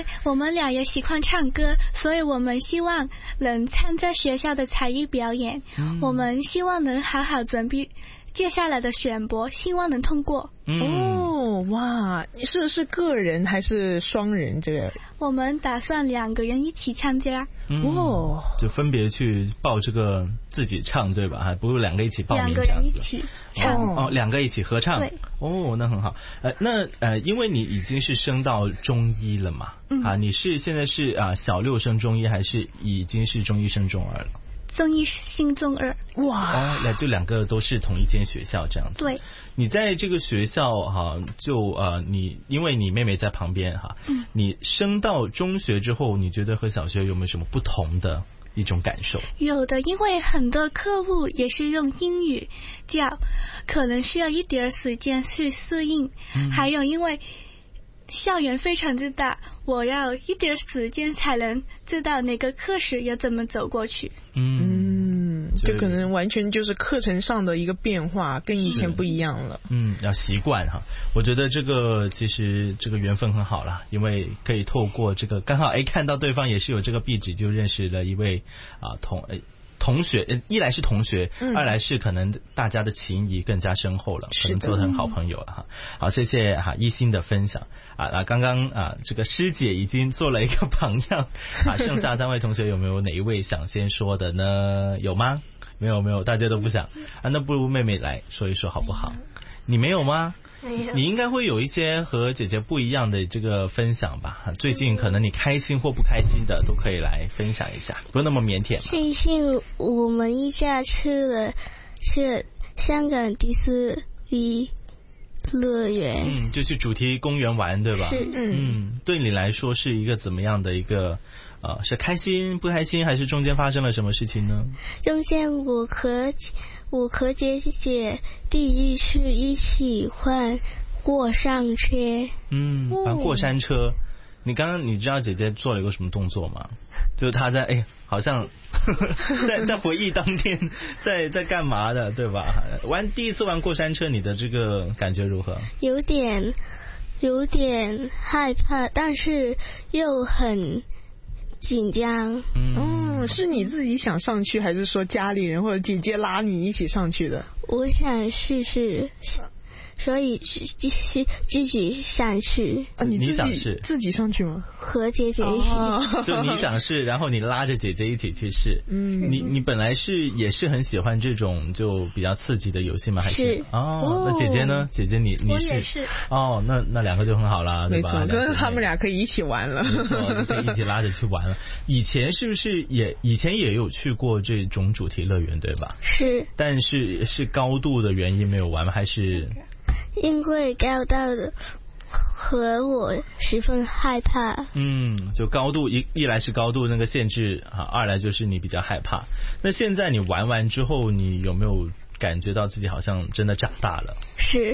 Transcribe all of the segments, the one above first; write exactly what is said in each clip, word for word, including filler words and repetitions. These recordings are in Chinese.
实我们俩也喜欢唱歌，所以我们希望能参加学校的才艺表演。嗯、我们希望能好好准备接下来的选博，希望能通过。 嗯、哦，哇，是是个人还是双人？这个我们打算两个人一起参加。 嗯、哦，就分别去报这个自己唱，对吧？还不如两个一起报名这样子。 两个人一起唱。 哦，两个一起合唱。 对。 哦，那很好。呃，那呃，因为你已经是升到中一了嘛，嗯、啊，你是现在是啊小六升中一，还是已经是中一升中二了？ 中一升中二。 哇，哦，那就两个都是同一间学校这样子。 对。 你在这个学校哈、啊，就呃，你因为你妹妹在旁边哈、啊，嗯，你升到中学之后，你觉得和小学有没有什么不同的一种感受？ 有的，因为很多课务也是用英语教，可能需要一点时间去适应。嗯、还有因为校园非常之大，我要一点时间才能知道哪个课时要怎么走过去。 嗯，就可能完全就是课程上的一个变化，跟以前不一样了。 嗯，要习惯哈。我觉得这个其实这个缘分很好啦，因为可以透过这个刚好哎看到对方也是有这个壁纸，就认识了一位啊同哎。同学，一来是同学，嗯、二来是可能大家的情谊更加深厚了，可能做成好朋友了哈。好，谢谢哈一心的分享啊。那刚刚啊，这个师姐已经做了一个榜样啊，剩下三位同学有没有哪一位想先说的呢？有吗？没有，没有，大家都不想啊。那不如妹妹来说一说好不好？你没有吗？你应该会有一些和姐姐不一样的这个分享吧？最近可能你开心或不开心的都可以来分享一下，不用那么腼腆嘛。 最近我们一家吃了是香港迪士尼乐园， 嗯，就去主题公园玩，对吧？ 是，嗯， 嗯，对你来说是一个怎么样的一个呃，是开心不开心，还是中间发生了什么事情呢？ 中间我和我和姐姐第一次一起玩过山车。 嗯，玩过山车。哦、你刚刚你知道姐姐做了一个什么动作吗？就是她在哎，好像在在回忆当天在在干嘛的，对吧？玩第一次玩过山车，你的这个感觉如何？ 有点有点害怕，但是又很紧张。 嗯，是你自己想上去，还是说家里人或者姐姐拉你一起上去的？ 我想试试，所以自己自己上去。 啊，你自己想试自己上去吗？ 和姐姐一起。 哦、 就你想试，然后你拉着姐姐一起去试。嗯，你你本来是也是很喜欢这种就比较刺激的游戏吗？还是？ 是。 哦，那姐姐呢？姐姐你你是？我也是。 哦，那那两个就很好啦，对吧？ 没错，就是他们俩可以一起玩了。 没错，就可以一起拉着去玩了。以前是不是也以前也有去过这种主题乐园，对吧？ 是。 但是是高度的原因没有玩吗？还是？ 因为高度的和我十分害怕。 嗯，就高度一一来是高度那个限制啊，二来就是你比较害怕。那现在你玩完之后，你有没有感觉到自己好像真的长大了？ 是。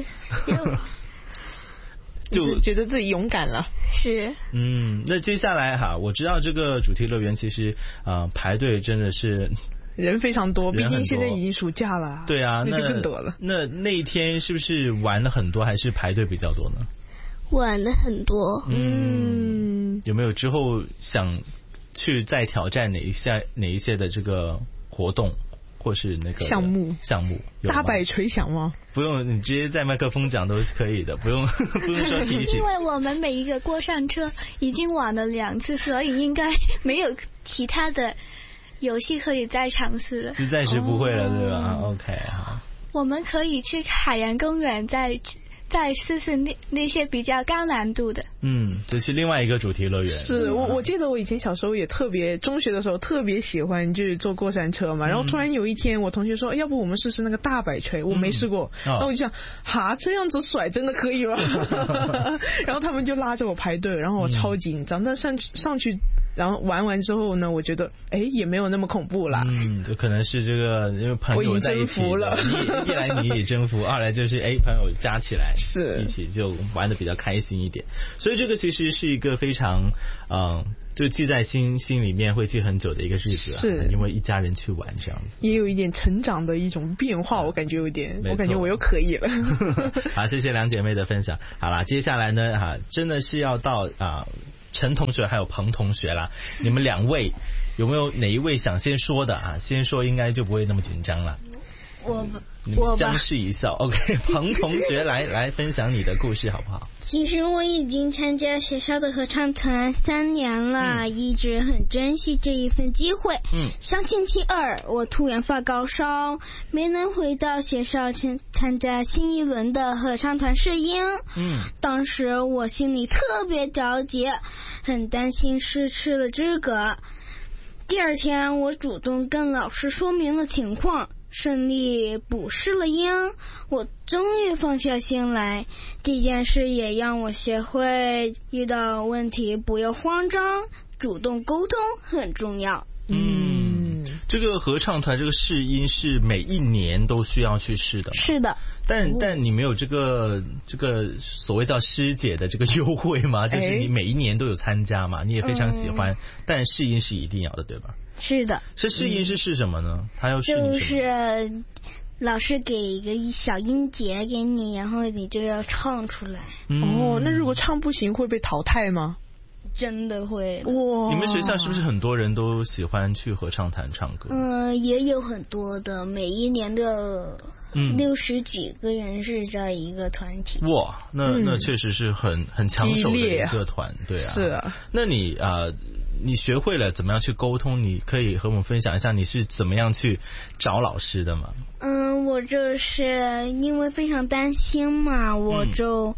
就觉得自己勇敢了。 是。 嗯，那接下来哈，我知道这个主题乐园其实啊、呃、排队真的是。 人非常多，毕竟现在已经暑假了。 对啊， 那就更多了。 那那一天是不是玩了很多，还是排队比较多呢？ 玩了很多。 嗯，有没有之后想去再挑战哪一些哪一些的这个活动，或是那个项目？ 项目大摆锤想吗？ 不用，你直接在麦克风讲都是可以的，不用不用说提醒。 因为我们每一个过山车已经玩了两次，所以应该没有其他的游戏可以再尝试了， 就暂时不会了，对吧？ OK， 好。 我们可以去海洋公园再再试试那那些比较高难度的。 嗯，这是另外一个主题乐园。 是我我记得我以前小时候也特别，中学的时候特别喜欢就是坐过山车嘛，然后突然有一天我同学说，要不我们试试那个大摆锤，我没试过，然后我就想，哈，这样子甩真的可以吗？然后他们就拉着我排队，然后我超紧张，但上去上去。然后玩完之后呢，我觉得哎也没有那么恐怖啦。 嗯，就可能是这个因为朋友在一起了，你一来你也征服，二来就是哎朋友加起来是一起就玩的比较开心一点。所以这个其实是一个非常嗯、呃，就记在心心里面会记很久的一个日子啊。是，因为一家人去玩这样子， 也有一点成长的一种变化，我感觉有点，我感觉我又可以了。 好，谢谢两姐妹的分享。好啦，接下来呢哈，真的是要到啊。 陈同学还有彭同学啦，你们两位有没有哪一位想先说的啊？先说应该就不会那么紧张了。 我你们相视一笑 ，OK， 彭同学来来分享你的故事好不好？ 其实我已经参加学校的合唱团三年了，嗯、一直很珍惜这一份机会。嗯，上星期二我突然发高烧，没能回到学校参参加新一轮的合唱团试音。嗯，当时我心里特别着急，很担心失去了资格。第二天我主动跟老师说明了情况，顺利补试了音，我终于放下心来。这件事也让我学会遇到问题不要慌张，主动沟通很重要。 嗯，这个合唱团这个试音是每一年都需要去试的吗？ 是的。 但但你没有这个这个所谓叫师姐的这个优惠吗？就是你每一年都有参加嘛，你也非常喜欢，嗯、但试音是一定要的，对吧？ 是的。 是试音是试什么呢？他要试你什么？ 就是老师给一个小音节给你，然后你就要唱出来。 嗯、哦，那如果唱不行会被淘汰吗？ 真的会哇！ 你们学校是不是很多人都喜欢去合唱团唱歌？ 嗯、呃，也有很多的，每一年的六十几个人是这一个团体。 哇，那那确实是很很抢手的一个团，对啊。 是啊。 那你啊、呃，你学会了怎么样去沟通？你可以和我们分享一下你是怎么样去找老师的吗？ 嗯，我就是因为非常担心嘛，我就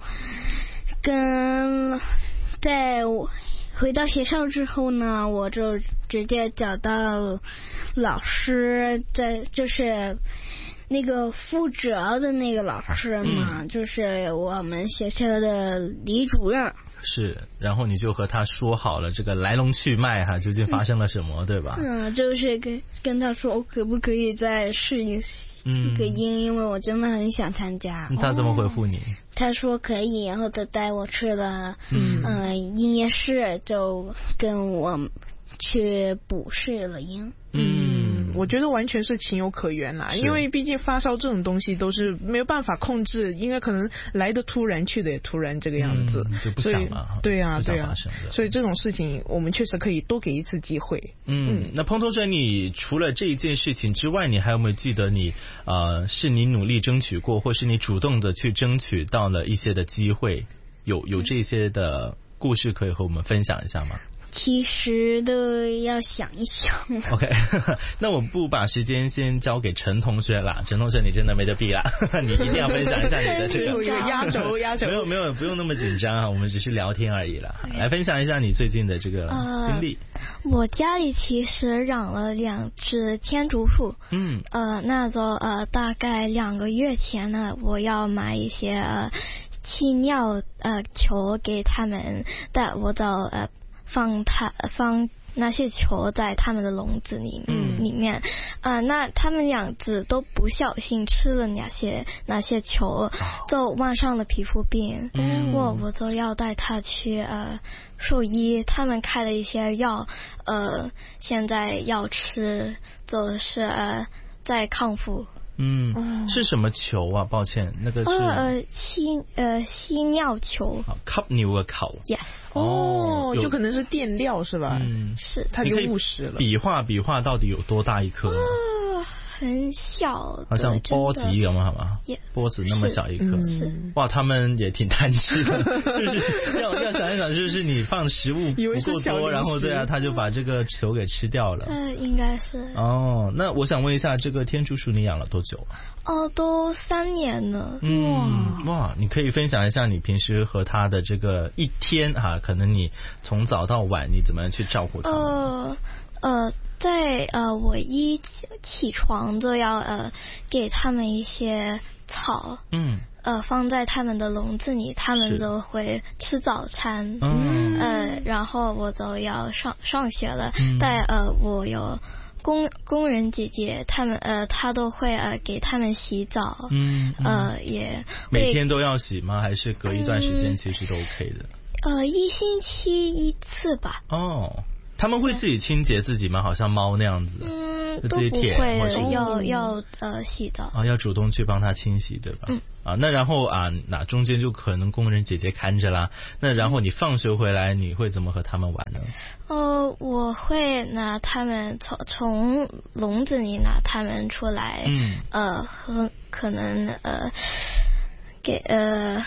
跟在我。回到学校之后呢，我就直接找到老师，在就是那个负责的那个老师嘛，嗯、就是我们学校的李主任。 是，然后你就和他说好了这个来龙去脉哈，究竟发生了什么，嗯、对吧？ 嗯，就是跟跟他说，我可不可以再试一一个音，嗯、因为我真的很想参加。 他怎么回复你？哦、 他说可以，然后他带我去了嗯、呃、音乐室，就跟我去补试了音。 嗯，我觉得完全是情有可原啦，因为毕竟发烧这种东西都是没有办法控制，因为可能来的突然，去的也突然这个样子， 嗯、就不想了。 对啊，对啊，所以这种事情我们确实可以多给一次机会。 嗯，嗯那彭同学，你除了这一件事情之外，你还有没有记得你呃是你努力争取过，或是你主动的去争取到了一些的机会？有有这些的故事可以和我们分享一下吗？ 其实都要想一想。 OK， 那我不把时间先交给陈同学啦。陈同学，你真的没得比啦，你一定要分享一下你的这个压轴压轴。 没有没有，不用那么紧张啊，我们只是聊天而已啦。来分享一下你最近的这个经历。 呃、我家里其实养了两只天竺鼠。嗯。呃，那就呃大概两个月前呢，我要买一些呃气尿呃球给他们，但我就呃。放它放那些球在他们的笼子里面，嗯、里面，呃，那他们两只都不小心吃了那些那些球，就患上了皮肤病。嗯、我我就要带他去呃兽医，他们开了一些药，呃，现在要吃，就是呃在康复。 嗯，嗯是什么球啊？抱歉，那个是呃吸呃吸尿球。 吸尿嘅球。 Yes。 哦，就可能是垫料是吧？ 嗯，是。 它就误食了。 比划比划到底有多大一颗？ 哦，很小， 好像波子一样嘛，好吗？波子那么小一颗。 是。 哇，他们也挺贪吃的，是不是？要要想一想，是不是你放食物不够多，然后对啊，他就把这个球给吃掉了？ 呃，应该是。 哦，那我想问一下，这个天竺鼠你养了多久？ 哦，都三年了。 嗯，哇，你可以分享一下你平时和它的这个一天哈、啊，可能你从早到晚你怎么样去照顾它？ 呃呃，在呃我一起床就要呃给他们一些草，嗯，呃放在他们的笼子里，他们就会吃早餐，嗯，呃，然后我就要上上学了，嗯、但呃我有。工工人姐姐，他们呃，她都会呃给他们洗澡，嗯，嗯呃也每天都要洗吗？还是隔一段时间其实都 OK 的？ 嗯、呃，一星期一次吧。 哦，他们会自己清洁自己吗？好像猫那样子。 嗯， 都不会要要呃洗澡啊，要主动去帮他清洗，对吧？ 嗯啊，那然后啊，那中间就可能工人姐姐看着啦。那然后你放学回来，你会怎么和他们玩呢？ 呃，我会拿他们从从笼子里拿他们出来，嗯，呃，和可能呃给呃。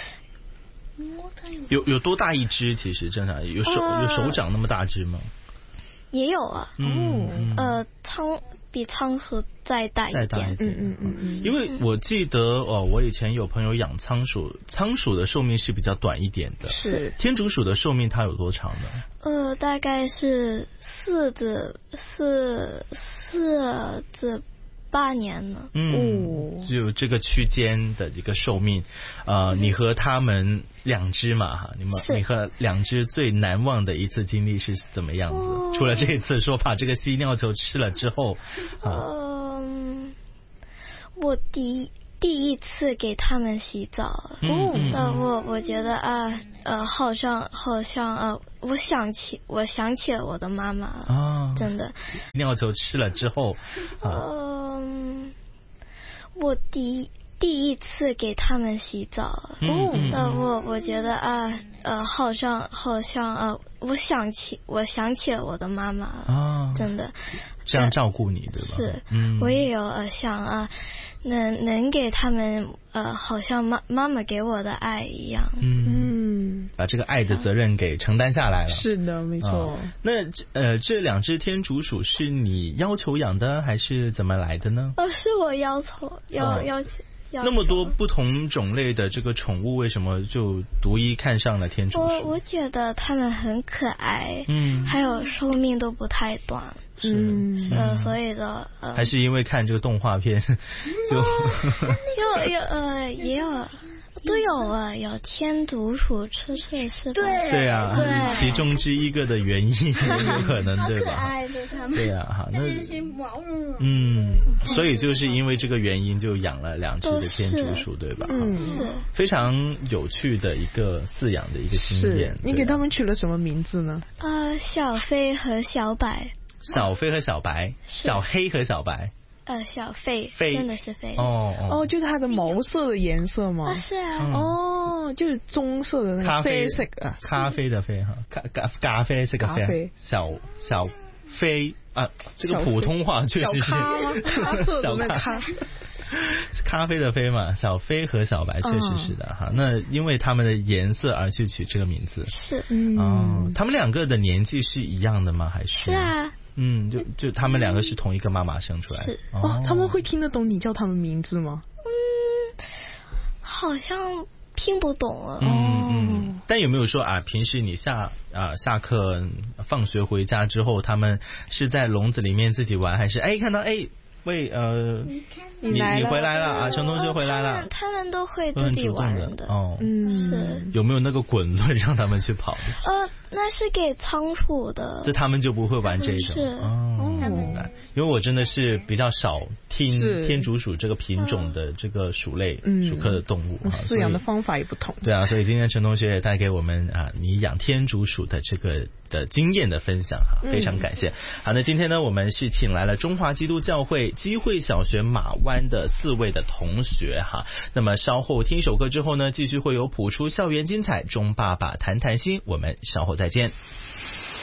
有有多大一只？其实正常有手、呃、有手掌那么大只吗？ 也有啊，嗯，呃，仓比仓鼠再大一点， 再大一点， 嗯嗯嗯。 因为我记得哦，我以前有朋友养仓鼠，仓鼠的寿命是比较短一点的， 是天竺鼠的寿命它有多长呢？ 呃，大概是四至四四至。八年了， 嗯，就这个区间的一个寿命，呃，你和他们两只嘛，哈，你们你和两只最难忘的一次经历是怎么样子？哦、除了这一次说把这个犀尿球吃了之后， 嗯、呃，我第一。第一次给他们洗澡，嗯，呃，我我觉得啊，呃，好像好像呃，我想起我想起了我的妈妈了，啊，真的。 尿球吃了之后， 嗯、呃，我第一第一次给他们洗澡，嗯，呃，我我觉得啊，呃，好像好像呃，我想起我想起了我的妈妈了，啊，真的。 这样照顾你，对吧？ 是，嗯，我也有呃想啊。能能给他们呃，好像妈妈妈给我的爱一样， 嗯，把这个爱的责任给承担下来了。 是的，没错。 啊、那呃，这两只天竺鼠是你要求养的，还是怎么来的呢？ 呃，是我要求要要求。 那么多不同种类的这个宠物，为什么就独一看上了天竺鼠？ 我我觉得它们很可爱，嗯，还有寿命都不太短。 嗯， 呃，所以的呃， 还是因为看这个动画片，就有有呃也有都有啊，有天竺鼠吃脆是吧？ 对对啊，对，其中之一个的原因有可能对吧？ 好可爱的它们， 对呀、啊，哈，那嗯，所以就是因为这个原因就养了两只的天竺鼠，对吧？ 嗯，是非常有趣的一个饲养的一个经验。 你给他们取了什么名字呢？ 呃，小飞和小白。 小飞和小白，小黑和小白。 呃，小飞， 飞真的是飞哦哦，就是它的毛色的颜色吗？ 啊，是啊， 嗯、哦，就是棕色的那个啡色啊， 咖啡的啡哈，咖咖咖啡是个啡，小小飞啊，这个普通话确实是咖色的那咖。 咖啡的啡嘛，小飞和小白确实是的哈、嗯。那因为他们的颜色而去取这个名字， 是嗯，哦，他们两个的年纪是一样的吗？还是？ 是啊。 嗯，就就他们两个是同一个妈妈生出来的。 是哦，他们会听得懂你叫他们名字吗？ 嗯，好像听不懂了。 嗯嗯。但有没有说啊，平时你下啊下课放学回家之后，他们是在笼子里面自己玩，还是哎看到哎？喂，呃，你你你回来了啊，陈同学回来了。 他们他们都会自己玩的哦， 嗯，是。 有没有那个滚轮让他们去跑的？ 呃，那是给仓鼠的。 这他们就不会玩这种。 是哦，明白。因为我真的是比较少听天竺鼠这个品种的这个鼠类、鼠科的动物， 饲养的方法也不同。 对啊，所以今天陈同学也带给我们啊，你养天竺鼠的这个的经验的分享哈，非常感谢。好，那今天呢，我们是请来了中华基督教会基会小学马湾的四位的同学哈。那么稍后听一首歌之后呢，继续会有谱出校园精彩，钟爸爸谈谈心，我们稍后再见。